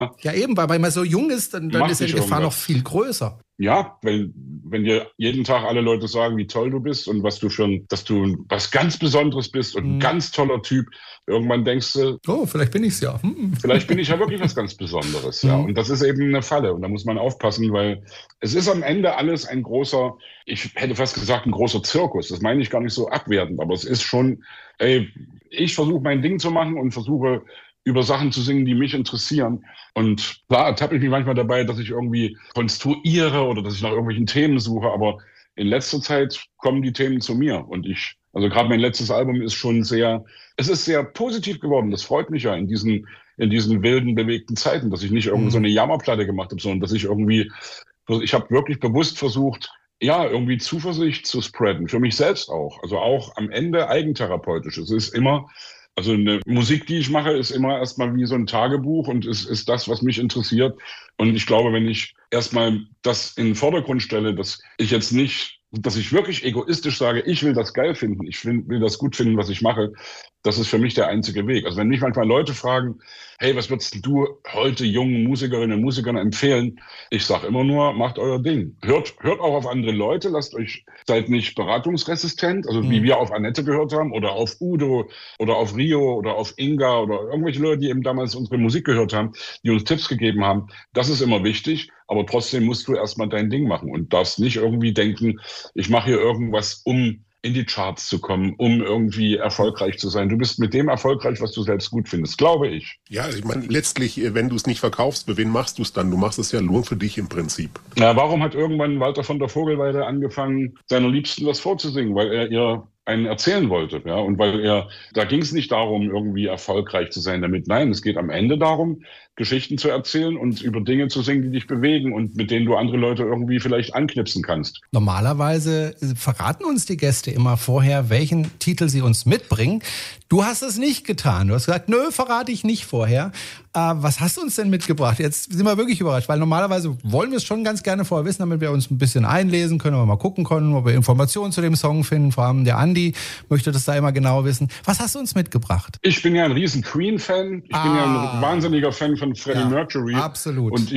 Ja, eben, weil man so jung ist, dann Mach ist ja die dich Gefahr noch irgendwas. viel größer. Ja, wenn dir jeden Tag alle Leute sagen, wie toll du bist und dass du was ganz Besonderes bist und ein Hm. ganz toller Typ, irgendwann denkst du, Oh, vielleicht bin ich es ja. vielleicht bin ich ja wirklich was ganz Besonderes, ja. Hm. Und das ist eben eine Falle. Und da muss man aufpassen, weil es ist am Ende alles ein großer, ich hätte fast gesagt, ein großer Zirkus. Das meine ich gar nicht so abwertend, aber es ist schon, ey, ich versuche mein Ding zu machen und versuche über Sachen zu singen, die mich interessieren. Und klar, ertappe ich mich manchmal dabei, dass ich irgendwie konstruiere oder dass ich nach irgendwelchen Themen suche, aber in letzter Zeit kommen die Themen zu mir. Also gerade mein letztes Album ist schon es ist sehr positiv geworden. Das freut mich ja in diesen wilden, bewegten Zeiten, dass ich nicht irgendwie so Hm. eine Jammerplatte gemacht habe, sondern dass ich habe wirklich bewusst versucht, ja, irgendwie Zuversicht zu spreaden, für mich selbst auch. Also auch am Ende eigentherapeutisch. Es ist immer, also eine Musik, die ich mache, ist immer erstmal wie so ein Tagebuch und es ist das, was mich interessiert. Und ich glaube, wenn ich erstmal das in den Vordergrund stelle, dass ich wirklich egoistisch sage, ich will das geil finden, will das gut finden, was ich mache, das ist für mich der einzige Weg. Also wenn mich manchmal Leute fragen, hey, was würdest du heute jungen Musikerinnen und Musikern empfehlen? Ich sage immer nur, macht euer Ding. Hört auch auf andere Leute, seid nicht beratungsresistent, also wie Hm. wir auf Annette gehört haben oder auf Udo oder auf Rio oder auf Inga oder irgendwelche Leute, die eben damals unsere Musik gehört haben, die uns Tipps gegeben haben. Das ist immer wichtig, aber trotzdem musst du erstmal dein Ding machen und darfst nicht irgendwie denken, ich mache hier irgendwas, um in die Charts zu kommen, um irgendwie erfolgreich zu sein. Du bist mit dem erfolgreich, was du selbst gut findest, glaube ich. Ja, ich meine, letztlich, wenn du es nicht verkaufst, für wen machst du es dann? Du machst es ja nur für dich im Prinzip. Ja, warum hat irgendwann Walter von der Vogelweide angefangen, seiner Liebsten was vorzusingen? Weil er ihr einen erzählen wollte, ja, und da ging es nicht darum, irgendwie erfolgreich zu sein damit. Nein, es geht am Ende darum, Geschichten zu erzählen und über Dinge zu singen, die dich bewegen und mit denen du andere Leute irgendwie vielleicht anknipsen kannst. Normalerweise verraten uns die Gäste immer vorher, welchen Titel sie uns mitbringen. Du hast es nicht getan. Du hast gesagt, nö, verrate ich nicht vorher. Was hast du uns denn mitgebracht? Jetzt sind wir wirklich überrascht, weil normalerweise wollen wir es schon ganz gerne vorher wissen, damit wir uns ein bisschen einlesen können, ob wir mal gucken können, ob wir Informationen zu dem Song finden. Vor allem der Andi möchte das da immer genau wissen. Was hast du uns mitgebracht? Ich bin ja ein riesen Queen-Fan. Ich bin ja ein wahnsinniger Fan von Freddie Mercury. Absolut. Und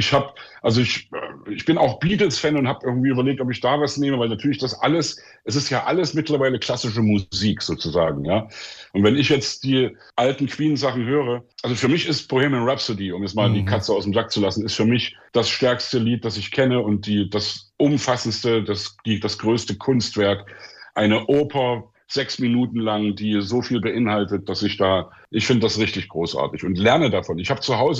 ich bin auch Beatles-Fan und habe irgendwie überlegt, ob ich da was nehme, weil natürlich es ist ja alles mittlerweile klassische Musik sozusagen, ja. Und wenn ich jetzt die alten Queen-Sachen höre, also für mich ist Bohemian Rhapsody, um jetzt mal die Katze aus dem Sack zu lassen, ist für mich das stärkste Lied, das ich kenne und das umfassendste, das größte Kunstwerk. Eine Oper, 6 Minuten lang, die so viel beinhaltet, ich finde das richtig großartig und lerne davon. Ich habe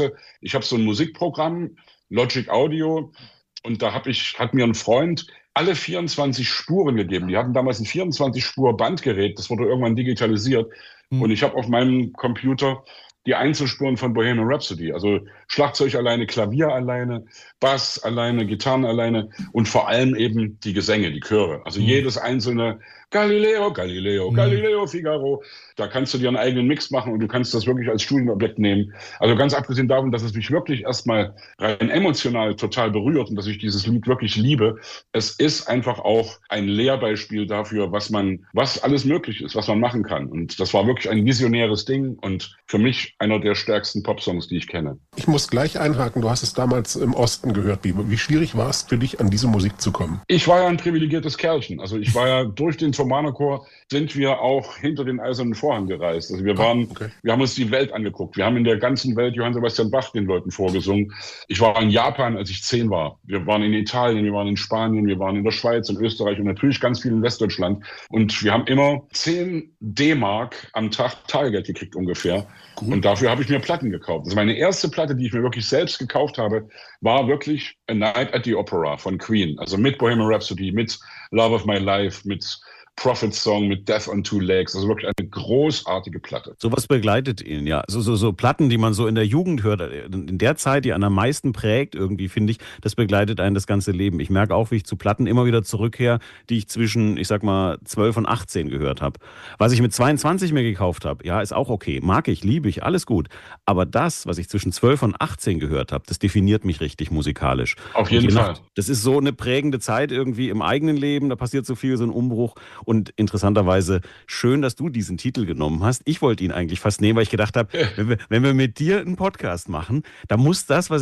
so ein Musikprogramm, Logic Audio, und hat mir ein Freund alle 24 Spuren gegeben. Die hatten damals ein 24-Spur-Bandgerät, das wurde irgendwann digitalisiert. Und ich habe auf meinem Computer die Einzelspuren von Bohemian Rhapsody, also Schlagzeug alleine, Klavier alleine, Bass alleine, Gitarren alleine und vor allem eben die Gesänge, die Chöre. Also jedes einzelne Galileo, Galileo, Galileo, Figaro. Da kannst du dir einen eigenen Mix machen und du kannst das wirklich als Studienobjekt nehmen. Also ganz abgesehen davon, dass es mich wirklich erstmal rein emotional total berührt und dass ich dieses Lied wirklich liebe. Es ist einfach auch ein Lehrbeispiel dafür, was alles möglich ist, was man machen kann. Und das war wirklich ein visionäres Ding und für mich einer der stärksten Popsongs, die ich kenne. Ich muss gleich einhaken, du hast es damals im Osten gehört. Wie schwierig war es für dich, an diese Musik zu kommen? Ich war ja ein privilegiertes Kerlchen. Also ich war ja durch den Thomanerchor sind wir auch hinter den Eisernen Vorhang gereist. Also wir haben uns die Welt angeguckt. Wir haben in der ganzen Welt Johann Sebastian Bach den Leuten vorgesungen. Ich war in Japan, als ich 10 war. Wir waren in Italien, wir waren in Spanien, wir waren in der Schweiz, in Österreich und natürlich ganz viel in Westdeutschland. Und wir haben immer 10 D-Mark am Tag Tagelgeld gekriegt ungefähr. Cool. Und dafür habe ich mir Platten gekauft. Also meine erste Platte, die ich mir wirklich selbst gekauft habe, war wirklich A Night at the Opera von Queen. Also mit Bohemian Rhapsody, mit Love of My Life, mit Prophet Song, mit Death on Two Legs. Also wirklich eine großartige Platte. Sowas begleitet ihn, ja. So Platten, die man so in der Jugend hört, in der Zeit, die einen am meisten prägt irgendwie, finde ich, das begleitet einen das ganze Leben. Ich merke auch, wie ich zu Platten immer wieder zurückkehre, die ich zwischen, ich sag mal, 12 und 18 gehört habe. Was ich mit 22 mir gekauft habe, ja, ist auch okay. Mag ich, liebe ich, alles gut. Aber das, was ich zwischen 12 und 18 gehört habe, das definiert mich richtig musikalisch. Auf jeden Fall. Das ist so eine prägende Zeit irgendwie im eigenen Leben, da passiert so viel, so ein Umbruch. Und interessanterweise schön, dass du diesen Titel genommen hast. Ich wollte ihn eigentlich fast nehmen, weil ich gedacht habe, wenn wir mit dir einen Podcast machen, da muss das, was